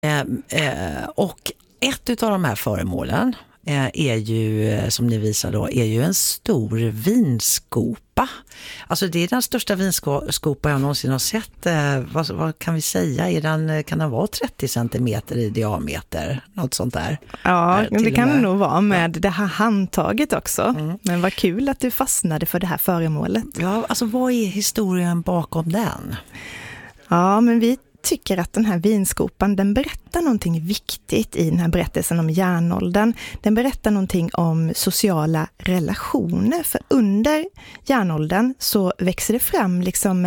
Och ett av de här föremålen är ju, som ni visar då, är ju en stor vinskopa. Alltså det är den största vinskopa jag någonsin har sett. Vad kan vi säga? Kan den vara 30 centimeter i diameter? Något sånt där. Ja, det kan det nog vara med det här handtaget också. Mm. Men vad kul att du fastnade för det här föremålet. Ja, alltså vad är historien bakom den? Ja, men vi tycker att den här vinskopan, den berättar någonting viktigt i den här berättelsen om järnåldern. Den berättar någonting om sociala relationer, för under järnåldern så växer det fram liksom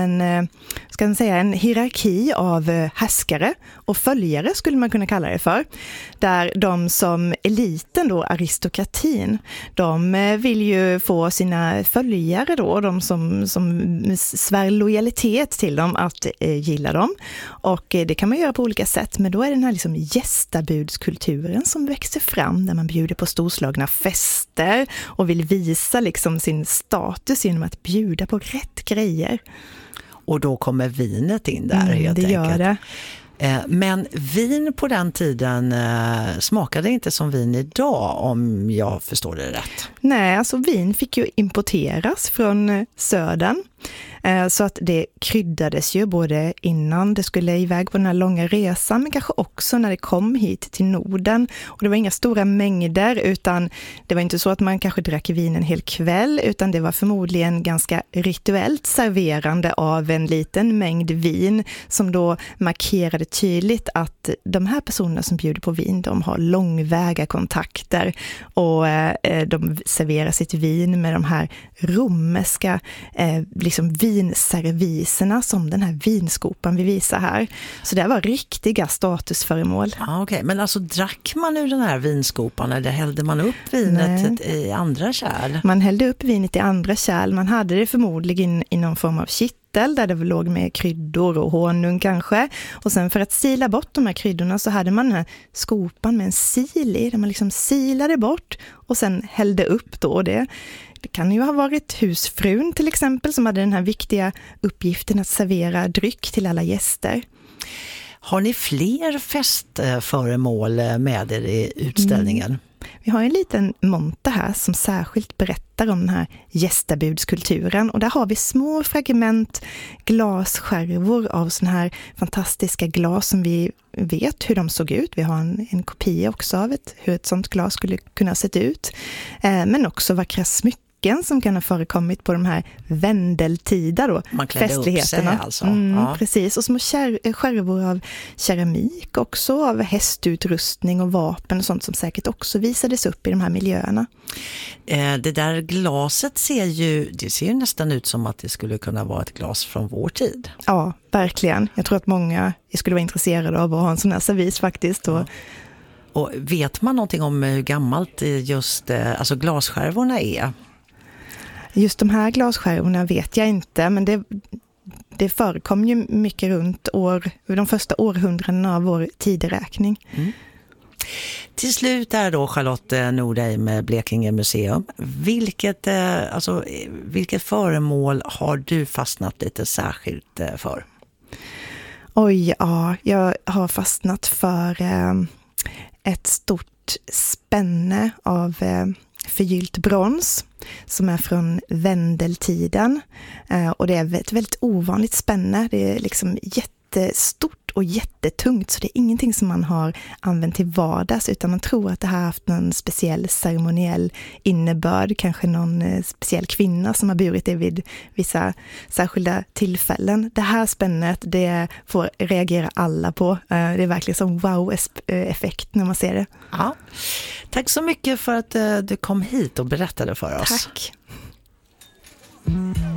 en hierarki av härskare och följare, skulle man kunna kalla det för. Där de som eliten då, aristokratin, de vill ju få sina följare då, de som svär lojalitet till dem, att gilla dem. Och det kan man göra på olika sätt, men då är den här liksom gästabudskulturen som växer fram, där man bjuder på storslagna fester och vill visa liksom sin status genom att bjuda på rätt grejer. Och då kommer vinet in där helt enkelt. Det gör det. Men vin på den tiden smakade inte som vin idag, om jag förstår det rätt. Nej, alltså vin fick ju importeras från södern. Så att det kryddades ju både innan det skulle iväg på den här långa resan, men kanske också när det kom hit till Norden. Och det var inga stora mängder, utan det var inte så att man kanske drack vin en hel kväll, utan det var förmodligen ganska rituellt serverande av en liten mängd vin, som då markerade tydligt att de här personerna som bjuder på vin, de har långväga kontakter, och de serverar sitt vin med de här romerska liksom vinserviserna, som den här vinskopan vi visar här. Så det var riktiga statusföremål. Ja, okej. Men alltså drack man ur den här vinskopan, eller hällde man upp vinet i andra kärl? Man hällde upp vinet i andra kärl. Man hade det förmodligen i någon form av kittel där det låg med kryddor och honung kanske. Och sen för att sila bort de här kryddorna så hade man den här skopan med en sil i, där man liksom silade bort och sen hällde upp då det. Det kan ju ha varit husfrun till exempel, som hade den här viktiga uppgiften att servera dryck till alla gäster. Har ni fler festföremål med er i utställningen? Vi har en liten monter här som särskilt berättar om den här gästabudskulturen. Och där har vi små fragment, glasskärvor av såna här fantastiska glas som vi vet hur de såg ut. Vi har en kopia också av hur ett sånt glas skulle kunna se ut. Men också vackra smycken som kan ha förekommit på de här vändeltida då, man klädde festligheterna. Upp sig alltså. Precis, och små skärvor av keramik också, av hästutrustning och vapen och sånt som säkert också visades upp i de här miljöerna. Det där glaset ser ju nästan ut som att det skulle kunna vara ett glas från vår tid. Ja, verkligen. Jag tror att många skulle vara intresserade av att ha en sån här servis faktiskt. Ja. Och vet man någonting om hur gammalt just alltså glasskärvorna är? Just de här glasskärvorna vet jag inte, men det förekom ju mycket runt de första århundradena av vår tideräkning. Mm. Till slut är då Charlotte Nordheim med Blekinge museum. Vilket föremål har du fastnat lite särskilt för? Oj, ja, jag har fastnat för ett stort spänne av förgyllt brons som är från vändeltiden. Och det är ett väldigt ovanligt spänne. Det är liksom jättestort och jättetungt, så det är ingenting som man har använt till vardags, utan man tror att det här har haft någon speciell ceremoniell innebörd, kanske någon speciell kvinna som har burit det vid vissa särskilda tillfällen. Det här spännet, det får reagera alla på. Det är verkligen som wow-effekt när man ser det. Ja. Tack så mycket för att du kom hit och berättade för oss. Tack.